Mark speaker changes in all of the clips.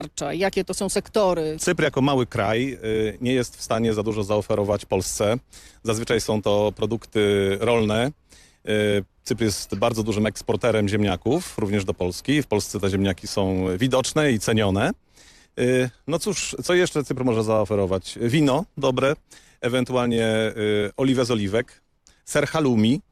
Speaker 1: dostarcza? Jakie to są sektory?
Speaker 2: Cypr jako mały kraj nie jest w stanie za dużo zaoferować Polsce. Zazwyczaj są to produkty rolne. Cypr jest bardzo dużym eksporterem ziemniaków, również do Polski. W Polsce te ziemniaki są widoczne i cenione. No cóż, co jeszcze Cypr może zaoferować? Wino dobre, ewentualnie oliwę z oliwek, ser halloumi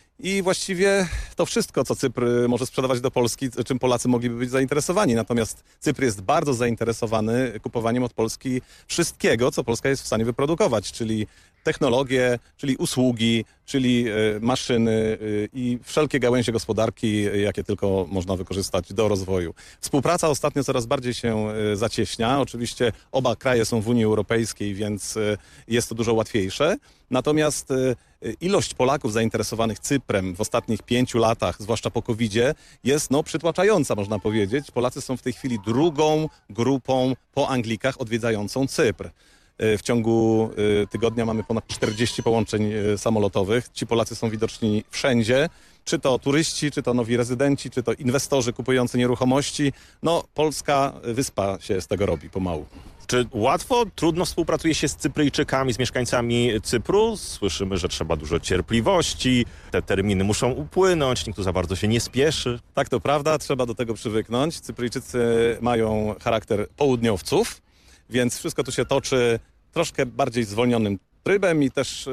Speaker 2: i właściwie to wszystko, co Cypr może sprzedawać do Polski, czym Polacy mogliby być zainteresowani. Natomiast Cypr jest bardzo zainteresowany kupowaniem od Polski wszystkiego, co Polska jest w stanie wyprodukować, czyli technologie, czyli usługi, czyli maszyny i wszelkie gałęzie gospodarki, jakie tylko można wykorzystać do rozwoju. Współpraca ostatnio coraz bardziej się zacieśnia. Oczywiście oba kraje są w Unii Europejskiej, więc jest to dużo łatwiejsze. Natomiast ilość Polaków zainteresowanych Cyprem w ostatnich 5 latach, zwłaszcza po COVID-zie, jest przytłaczająca, można powiedzieć. Polacy są w tej chwili drugą grupą po Anglikach odwiedzającą Cypr. W ciągu tygodnia mamy ponad 40 połączeń samolotowych. Ci Polacy są widoczni wszędzie. Czy to turyści, czy to nowi rezydenci, czy to inwestorzy kupujący nieruchomości. No, polska wyspa się z tego robi pomału.
Speaker 3: Czy łatwo, trudno współpracuje się z Cypryjczykami, z mieszkańcami Cypru? Słyszymy, że trzeba dużo cierpliwości, te terminy muszą upłynąć, nikt tu za bardzo się nie spieszy.
Speaker 2: Tak, to prawda, trzeba do tego przywyknąć. Cypryjczycy mają charakter południowców, więc wszystko tu się toczy troszkę bardziej zwolnionym trybem i też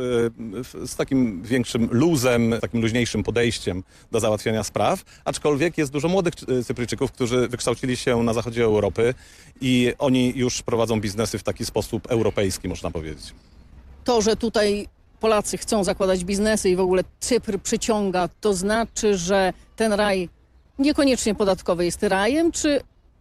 Speaker 2: z takim większym luzem, takim luźniejszym podejściem do załatwiania spraw. Aczkolwiek jest dużo młodych Cypryjczyków, którzy wykształcili się na zachodzie Europy i oni już prowadzą biznesy w taki sposób europejski, można powiedzieć.
Speaker 1: To, że tutaj Polacy chcą zakładać biznesy i w ogóle Cypr przyciąga, to znaczy, że ten raj niekoniecznie podatkowy jest rajem, czy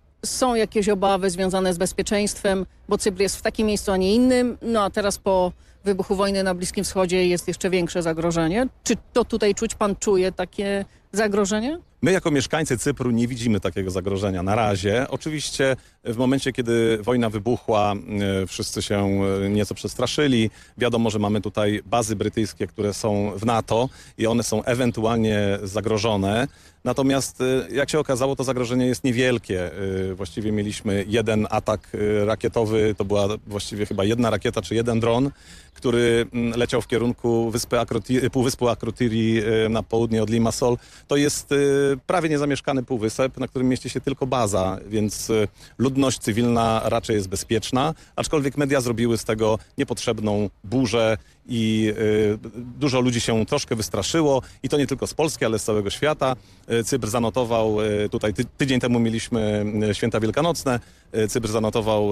Speaker 1: są jakieś obawy związane z bezpieczeństwem, bo Cypr jest w takim miejscu, a nie innym, no a teraz po wybuchu wojny na Bliskim Wschodzie jest jeszcze większe zagrożenie. Czy to tutaj pan czuje takie zagrożenie?
Speaker 2: My jako mieszkańcy Cypru nie widzimy takiego zagrożenia na razie. Oczywiście w momencie, kiedy wojna wybuchła, wszyscy się nieco przestraszyli. Wiadomo, że mamy tutaj bazy brytyjskie, które są w NATO i one są ewentualnie zagrożone. Natomiast jak się okazało, to zagrożenie jest niewielkie. Właściwie mieliśmy jeden atak rakietowy, to była właściwie chyba jedna rakieta czy jeden dron, który leciał w kierunku półwyspu Akrotiri na południe od Limassol. To jest prawie niezamieszkany półwysep, na którym mieści się tylko baza, więc ludność cywilna raczej jest bezpieczna, aczkolwiek media zrobiły z tego niepotrzebną burzę i dużo ludzi się troszkę wystraszyło i to nie tylko z Polski, ale z całego świata. Cypr zanotował, tutaj tydzień temu mieliśmy święta wielkanocne, Cypr zanotował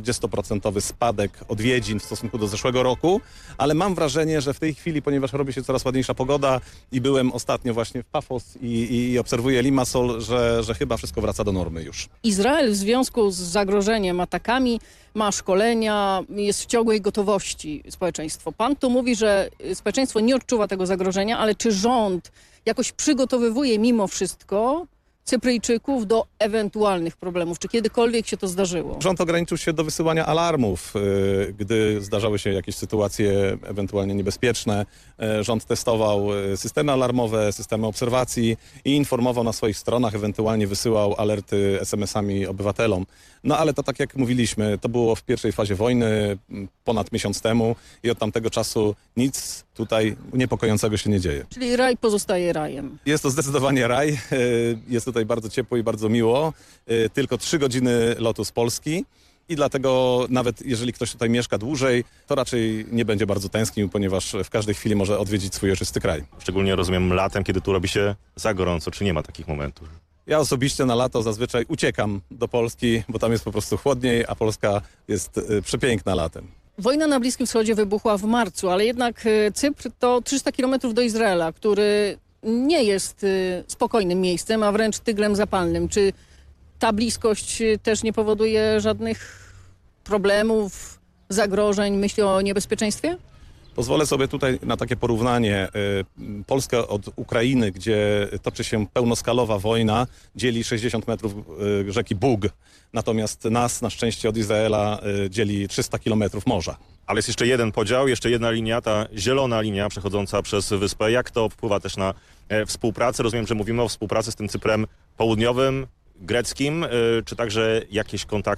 Speaker 2: 40% spadek odwiedzin w stosunku do zeszłego roku, ale mam wrażenie, że w tej chwili, ponieważ robi się coraz ładniejsza pogoda i byłem ostatnio właśnie w Pafos i obserwuję Limassol, że chyba wszystko wraca do normy już.
Speaker 1: Izrael w związku z zagrożeniem, atakami ma szkolenia, jest w ciągłej gotowości społeczeństwo. Pan tu mówi, że społeczeństwo nie odczuwa tego zagrożenia, ale czy rząd jakoś przygotowywuje mimo wszystko Cypryjczyków do ewentualnych problemów? Czy kiedykolwiek się to zdarzyło?
Speaker 2: Rząd ograniczył się do wysyłania alarmów, gdy zdarzały się jakieś sytuacje ewentualnie niebezpieczne. Rząd testował systemy alarmowe, systemy obserwacji i informował na swoich stronach, ewentualnie wysyłał alerty SMS-ami obywatelom. No ale to tak jak mówiliśmy, to było w pierwszej fazie wojny ponad miesiąc temu i od tamtego czasu nic tutaj niepokojącego się nie dzieje.
Speaker 1: Czyli raj pozostaje rajem.
Speaker 2: Jest to zdecydowanie raj. Jest tutaj bardzo ciepło i bardzo miło. Tylko 3 godziny lotu z Polski i dlatego nawet jeżeli ktoś tutaj mieszka dłużej, to raczej nie będzie bardzo tęsknił, ponieważ w każdej chwili może odwiedzić swój ojczysty kraj.
Speaker 3: Szczególnie rozumiem latem, kiedy tu robi się za gorąco. Czy nie ma takich momentów?
Speaker 2: Ja osobiście na lato zazwyczaj uciekam do Polski, bo tam jest po prostu chłodniej, a Polska jest przepiękna latem.
Speaker 1: Wojna na Bliskim Wschodzie wybuchła w marcu, ale jednak Cypr to 300 kilometrów do Izraela, który nie jest spokojnym miejscem, a wręcz tyglem zapalnym. Czy ta bliskość też nie powoduje żadnych problemów, zagrożeń, myśli o niebezpieczeństwie?
Speaker 2: Pozwolę sobie tutaj na takie porównanie. Polskę od Ukrainy, gdzie toczy się pełnoskalowa wojna, dzieli 60 metrów rzeki Bug. Natomiast nas na szczęście od Izraela dzieli 300 kilometrów morza.
Speaker 3: Ale jest jeszcze jeden podział, jeszcze jedna linia, ta zielona linia przechodząca przez wyspę. Jak to wpływa też na współpracę? Rozumiem, że mówimy o współpracy z tym Cyprem południowym. greckim, czy także jakieś kontakty